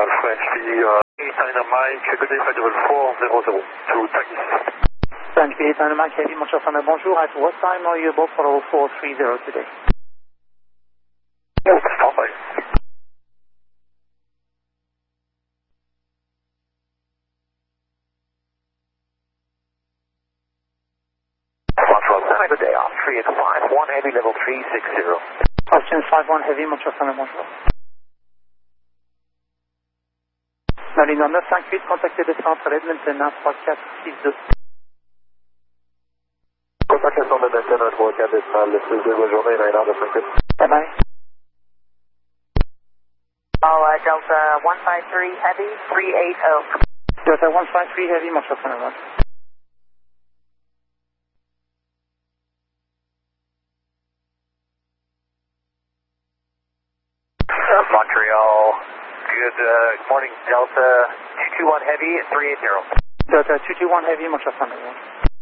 French, the Dynamite, good day, flight level 400 to Taxi. Thank you, Dynamite Heavy, Montreal Thunder, bonjour. At what time are you aboard for 430 today? Oh, standby. Montreal, good day, off 3 at 5, 1 Heavy, level 360. Option 51 Heavy, Montreal Thunder, bonjour. Dans les 958, contactez le centre Edmonton à 3462. Contact us on the Edmonton at 3462, bonne journée, Niner de Franklin. Bye bye. Delta 153 Heavy, 380. Delta 153 Heavy, Montreal Thunder, bonjour. Montreal, good morning, Delta 221 Heavy, 380. Delta 221 Heavy, Montreal Thunder, bonjour.